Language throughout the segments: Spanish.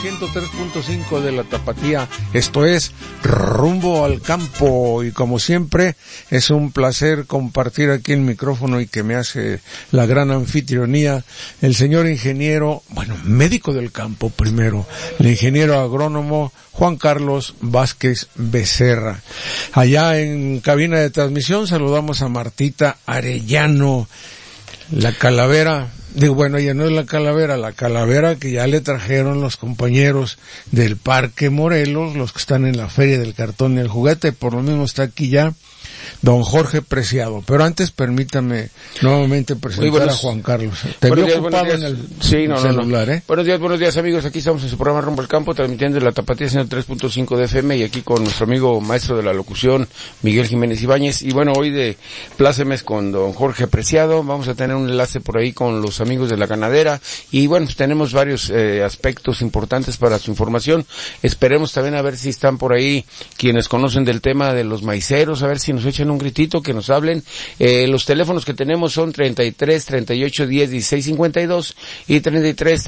103.5 de la Tapatía. Esto es Rumbo al Campo, y como siempre es un placer compartir aquí el micrófono y que me hace la gran anfitrionía el señor ingeniero, médico del campo primero, el ingeniero agrónomo Juan Carlos Vázquez Becerra. Allá en cabina de transmisión saludamos a Martita Arellano, la calavera. Ella no es la calavera que ya le trajeron los compañeros del Parque Morelos, los que están en la Feria del Cartón y el Juguete. Por lo mismo está aquí ya don Jorge Preciado. Pero antes permítame nuevamente presentar a Juan Carlos. Te veo ocupado en el celular, ¿eh? Buenos días amigos, aquí estamos en su programa Rumbo al Campo, transmitiendo la Tapatía 103.5 de FM, y aquí con nuestro amigo maestro de la locución, Miguel Jiménez Ibáñez. Y hoy de plácemes con don Jorge Preciado, vamos a tener un enlace por ahí con los amigos de la ganadera, y tenemos varios aspectos importantes para su información. Esperemos también a ver si están por ahí quienes conocen del tema de los maiceros, a ver si nos echan un gritito, que nos hablen. Los teléfonos que tenemos son 33 38 10 16 52 y 33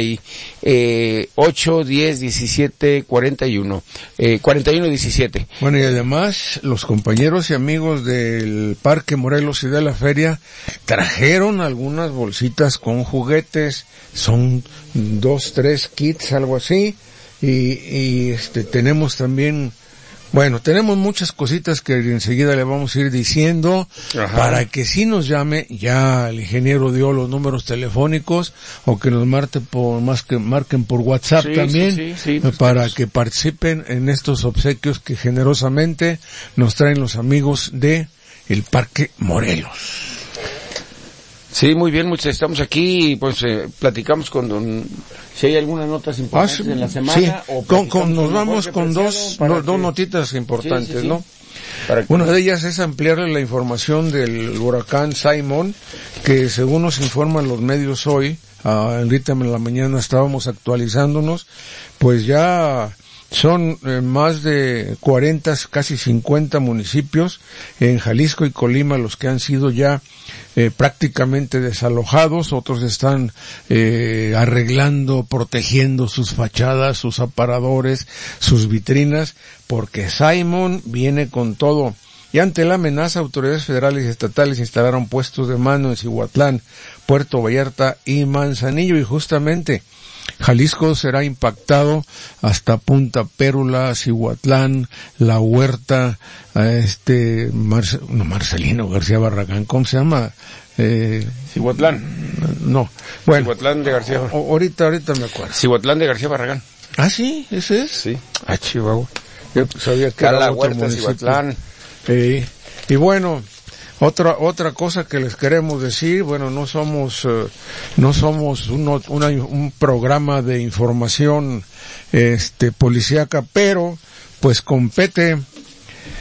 38 10 17 41 41 17. Y además los compañeros y amigos del Parque Morelos y de la Feria trajeron algunas bolsitas con juguetes, son 2, 3 kits, algo así, y tenemos también, tenemos muchas cositas que enseguida le vamos a ir diciendo. Ajá. Para que sí nos llame. Ya el ingeniero dio los números telefónicos, o que nos marquen por WhatsApp también, para que participen en estos obsequios que generosamente nos traen los amigos de el Parque Morelos. Sí, muy bien, estamos aquí y platicamos con si hay algunas notas importantes en la semana. Sí, nos vamos con dos notitas importantes, sí. ¿No? Una de ellas es ampliarle la información del huracán Simon, que según nos informan los medios hoy, ahorita en la mañana estábamos actualizándonos, pues ya son más de 40, casi 50 municipios en Jalisco y Colima los que han sido ya prácticamente desalojados. Otros están arreglando, protegiendo sus fachadas, sus aparadores, sus vitrinas, porque Simon viene con todo. Y ante la amenaza, autoridades federales y estatales instalaron puestos de mando en Cihuatlán, Puerto Vallarta y Manzanillo, y justamente Jalisco será impactado hasta Punta Pérula, Cihuatlán, La Huerta, Marcelino García Barragán, ¿cómo se llama? Cihuatlán. No, Cihuatlán de García. Ahorita me acuerdo. Cihuatlán de García Barragán. Ah, sí, ese es. Sí. Chihuahua. Yo sabía que era La otro Huerta, municipio. Cihuatlán. Y otra cosa que les queremos decir, no somos un programa de información policíaca, pero pues compete